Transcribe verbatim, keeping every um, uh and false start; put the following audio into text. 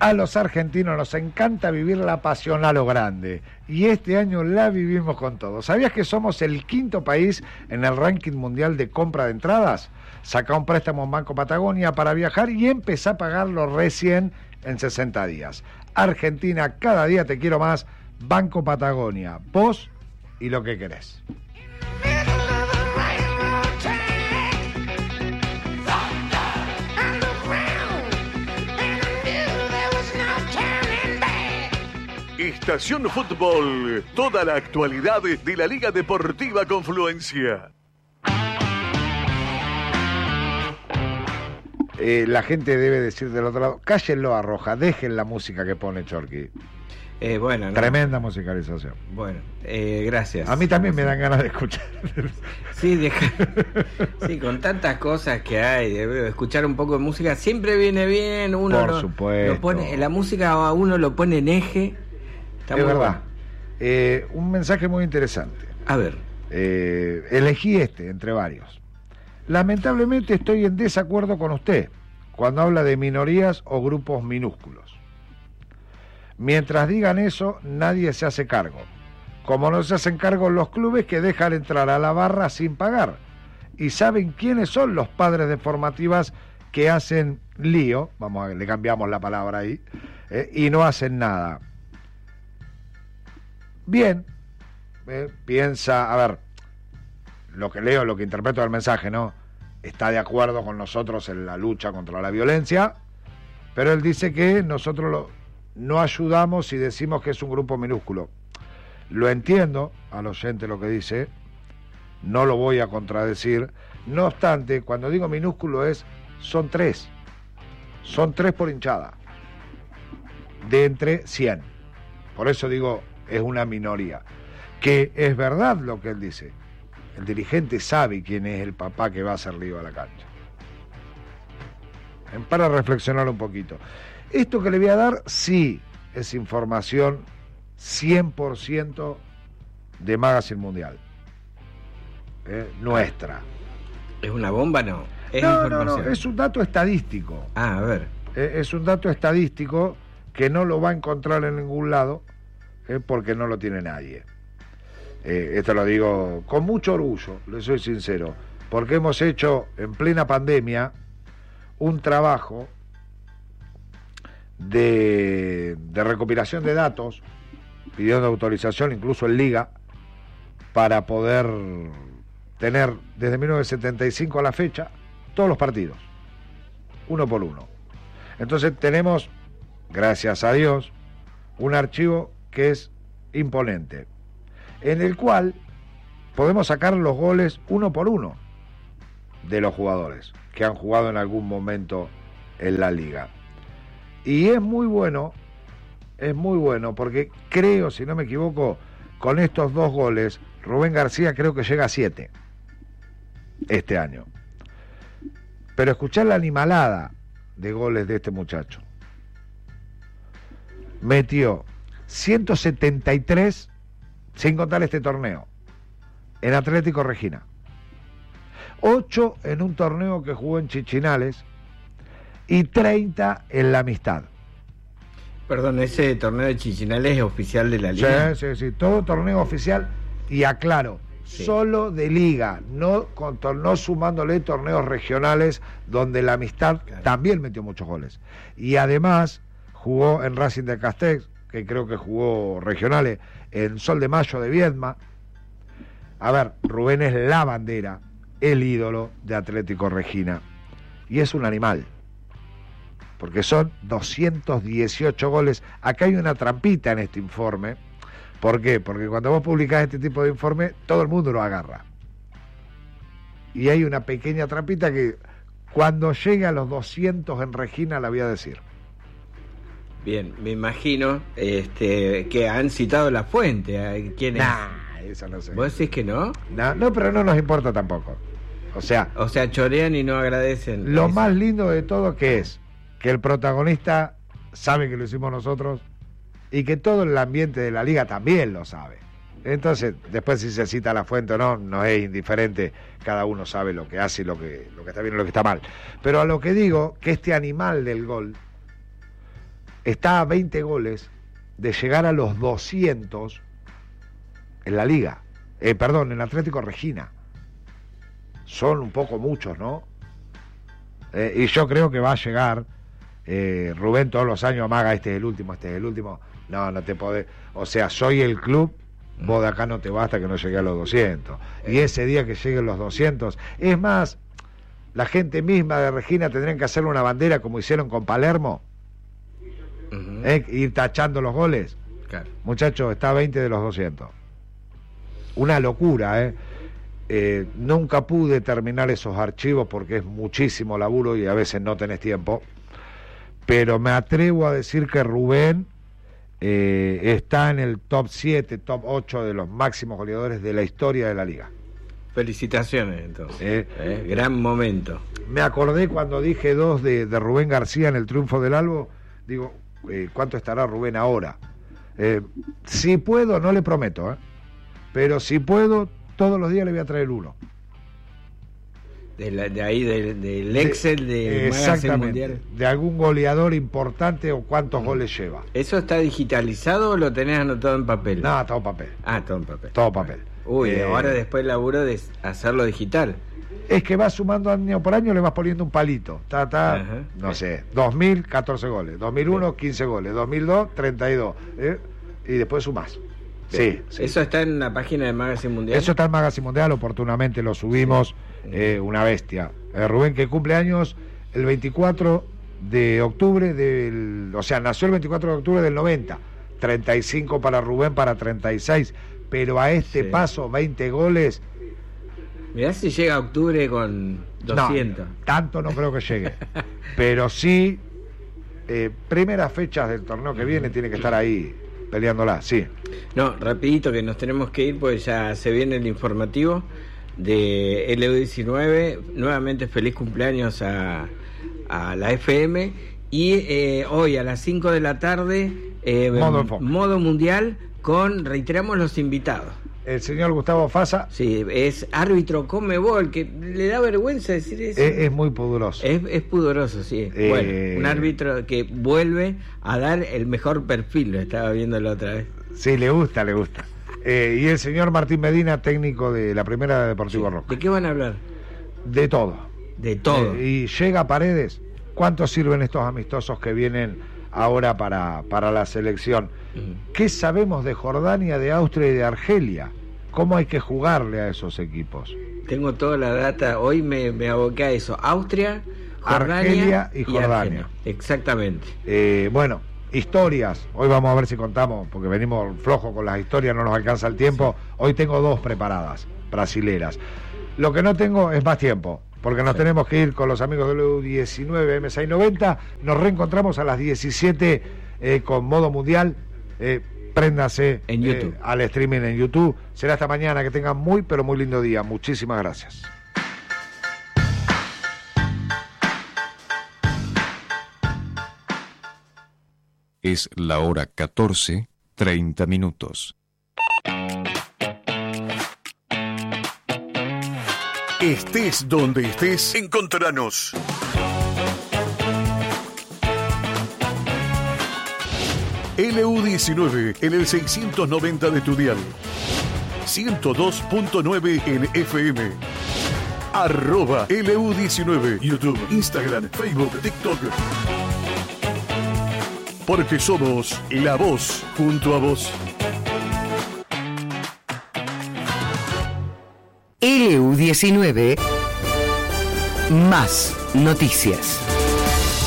A los argentinos nos encanta vivir la pasión a lo grande y este año la vivimos con todo. ¿Sabías que somos el quinto país en el ranking mundial de compra de entradas? Saca un préstamo en Banco Patagonia para viajar y empezá a pagarlo recién en sesenta días. Argentina, cada día te quiero más. Banco Patagonia, vos y lo que querés. Estación Fútbol, toda la actualidad de la Liga Deportiva Confluencia. Eh, la gente debe decir del otro lado, cállenlo a Roja, dejen la música que pone Chorqui. Eh, bueno, no. Tremenda musicalización. Bueno, eh, gracias. A mí también me dan ganas de escuchar. Sí, deja... sí, con tantas cosas que hay, de escuchar un poco de música siempre viene bien. Uno Por lo, supuesto. Lo pone, la música a uno lo pone en eje. Está es verdad. Bueno. Eh, un mensaje muy interesante. A ver. Eh, elegí este entre varios. Lamentablemente estoy en desacuerdo con usted cuando habla de minorías o grupos minúsculos. Mientras digan eso, nadie se hace cargo. Como no se hacen cargo los clubes que dejan entrar a la barra sin pagar. ¿Y saben quiénes son los padres de formativas que hacen lío? Vamos a le cambiamos la palabra ahí. Eh, y no hacen nada. Bien, eh, piensa, a ver, lo que leo, lo que interpreto del mensaje, ¿no? Está de acuerdo con nosotros en la lucha contra la violencia, pero él dice que nosotros lo, no ayudamos si decimos que es un grupo minúsculo. Lo entiendo al oyente lo que dice, no lo voy a contradecir, no obstante, cuando digo minúsculo es, son tres, son tres por hinchada, de entre cien, por eso digo, es una minoría, que es verdad lo que él dice. El dirigente sabe quién es el papá que va a hacer lío a la cancha. Para reflexionar un poquito. Esto que le voy a dar, sí, es información cien por ciento de Magazine Mundial. Eh, nuestra. ¿Es una bomba, no? Es no, no, no, es un dato estadístico. Ah, a ver. Eh, es un dato estadístico que no lo va a encontrar en ningún lado. Eh, porque no lo tiene nadie. Eh, esto lo digo con mucho orgullo, le soy sincero, porque hemos hecho en plena pandemia un trabajo de, de recopilación de datos, pidiendo autorización incluso en Liga, para poder tener desde mil novecientos setenta y cinco a la fecha todos los partidos, uno por uno. Entonces tenemos, gracias a Dios, un archivo que es imponente, en el cual podemos sacar los goles uno por uno de los jugadores que han jugado en algún momento en la liga. Y es muy bueno, es muy bueno, porque creo, si no me equivoco, con estos dos goles, Rubén García creo que llega a siete este año. Pero escuchar la animalada de goles de este muchacho. Metió ciento setenta y tres, sin contar este torneo, en Atlético Regina. ocho en un torneo que jugó en Chichinales y treinta en la Amistad. Perdón, ¿ese torneo de Chichinales es oficial de la Liga? Sí, sí, sí, todo torneo oficial, y aclaro, sí, solo de Liga, no, con, no sumándole torneos regionales donde la Amistad claro, también metió muchos goles. Y además jugó en Racing de Castex, que creo que jugó regionales, en Sol de Mayo de Viedma. A ver, Rubén es la bandera, el ídolo de Atlético Regina, y es un animal, porque son doscientos dieciocho goles. Acá hay una trampita en este informe. ¿Por qué? Porque cuando vos publicás este tipo de informe, todo el mundo lo agarra. Y hay una pequeña trampita que cuando llegue a los doscientos en Regina la voy a decir. Bien, me imagino este, que han citado la fuente. ¿Quién es? Nah, eso no sé. ¿Vos decís que no? No, no, pero no nos importa tampoco. O sea, o sea, chorean y no agradecen. Lo eso. más lindo de todo que es que el protagonista sabe que lo hicimos nosotros y que todo el ambiente de la liga también lo sabe. Entonces, después si se cita la fuente o no, no es indiferente, cada uno sabe lo que hace y lo que, lo que está bien y lo que está mal. Pero a lo que digo, que este animal del gol está a veinte goles de llegar a los doscientos en la liga, eh, perdón, en Atlético Regina. Son un poco muchos, ¿no? Eh, y yo creo que va a llegar. eh, Rubén todos los años amaga, este es el último, este es el último. No, no te podés, o sea, soy el club, vos de acá no te vas hasta que no llegue a los doscientos. Y ese día que lleguen los doscientos, es más, la gente misma de Regina tendrían que hacerle una bandera como hicieron con Palermo, uh-huh. eh, ir tachando los goles. Claro. Muchachos, está a veinte de los doscientos. Una locura, ¿eh? Eh, nunca pude terminar esos archivos porque es muchísimo laburo y a veces no tenés tiempo, pero me atrevo a decir que Rubén eh, está en el top siete, top ocho de los máximos goleadores de la historia de la liga. Felicitaciones entonces, eh, eh, gran momento. Me acordé cuando dije dos de, de Rubén García en el triunfo del Albo, digo, eh, ¿cuánto estará Rubén ahora? Eh, si puedo, no le prometo, ¿eh? pero si puedo, todos los días le voy a traer uno. De, la, de ahí, del de, de Excel, de Magazine Mundial. De algún goleador importante o cuántos mm. goles lleva. ¿Eso está digitalizado o lo tenés anotado en papel? No, todo papel. Ah, todo en papel. Todo papel. Uy, eh, ahora después laburo de hacerlo digital. Es que vas sumando año por año, le vas poniendo un palito. Ta, ta, Ajá. no sé, dos mil, catorce goles. dos mil uno, quince goles. dos mil dos, treinta y dos. ¿eh? Y después sumás. Sí, sí. ¿Eso está en la página de Magazine Mundial? Eso está en Magazine Mundial, oportunamente lo subimos, sí. eh, una bestia. Eh, Rubén, que cumple años el veinticuatro de octubre del... O sea, nació el veinticuatro de octubre del noventa. treinta y cinco para Rubén, para treinta y seis. Pero a este sí. paso, veinte goles... Mirá si llega a octubre con doscientos. No, tanto no creo que llegue. Pero sí, eh, primeras fechas del torneo que viene tiene que estar ahí peleándola, sí. No, rapidito que nos tenemos que ir porque ya se viene el informativo de L U diecinueve. Nuevamente feliz cumpleaños a, a la F M. Y eh, hoy a las cinco de la tarde, eh, modo, modo mundial, con, reiteramos, los invitados. El señor Gustavo Fasa. Sí, es árbitro Conmebol, que le da vergüenza decir eso. Es, es muy pudoroso. Es, es pudoroso, sí. Eh... Bueno, un árbitro que vuelve a dar el mejor perfil, lo estaba viendo la otra vez. Sí, le gusta, le gusta. Eh, y el señor Martín Medina, técnico de la Primera de Deportivo sí. Roca. ¿De qué van a hablar? De todo. De todo. Eh, y llega Paredes. ¿Cuánto sirven estos amistosos que vienen ahora para, para la selección? Uh-huh. ¿Qué sabemos de Jordania, de Austria y de Argelia? ¿Cómo hay que jugarle a esos equipos? Tengo toda la data, hoy me, me aboqué a eso. Austria, Jordania Argelia y Jordania. Y Argelia. Exactamente. Eh, bueno, historias. Hoy vamos a ver si contamos, porque venimos flojos con las historias, no nos alcanza el tiempo. Sí. Hoy tengo dos preparadas, brasileras. Lo que no tengo es más tiempo, porque nos sí. tenemos que ir con los amigos del U diecinueve M seiscientos noventa. Nos reencontramos a las diecisiete eh, con Modo Mundial. Eh, Préndase en YouTube. Eh, al streaming en YouTube. Será hasta mañana. Que tengan muy, pero muy lindo día. Muchísimas gracias. Es la hora catorce, treinta minutos. Estés donde estés, encontranos. L U diecinueve en el seiscientos noventa de tu dial. ciento dos punto nueve en F M. Arroba L U diecinueve. YouTube, Instagram, Facebook, TikTok. Porque somos la voz junto a vos. L U diecinueve. Más noticias.